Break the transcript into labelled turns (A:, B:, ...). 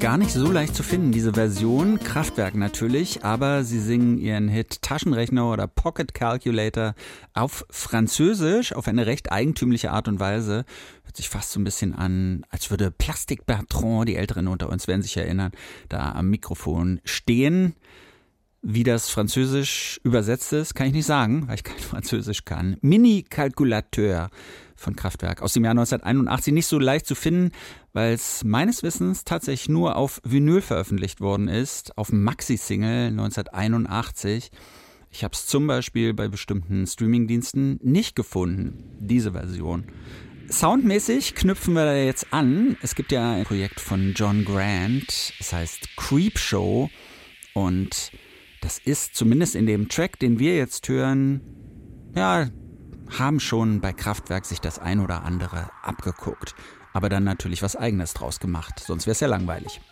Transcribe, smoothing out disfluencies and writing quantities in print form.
A: Gar nicht so leicht zu finden, diese Version. Kraftwerk natürlich, aber sie singen ihren Hit Taschenrechner oder Pocket Calculator auf Französisch, auf eine recht eigentümliche Art und Weise. Hört sich fast so ein bisschen an, als würde Plastic Bertrand, die Älteren unter uns werden sich erinnern, da am Mikrofon stehen. Wie das Französisch übersetzt ist, kann ich nicht sagen, weil ich kein Französisch kann. Mini-Calculateur von Kraftwerk aus dem Jahr 1981. Nicht so leicht zu finden, weil es meines Wissens tatsächlich nur auf Vinyl veröffentlicht worden ist, auf Maxi-Single 1981. Ich habe es zum Beispiel bei bestimmten Streamingdiensten nicht gefunden, diese Version. Soundmäßig knüpfen wir da jetzt an. Es gibt ja ein Projekt von John Grant, es heißt Creepshow und das ist zumindest in dem Track, den wir jetzt hören, ja, haben schon bei Kraftwerk sich das ein oder andere abgeguckt. Aber dann natürlich was Eigenes draus gemacht, sonst wäre es ja langweilig.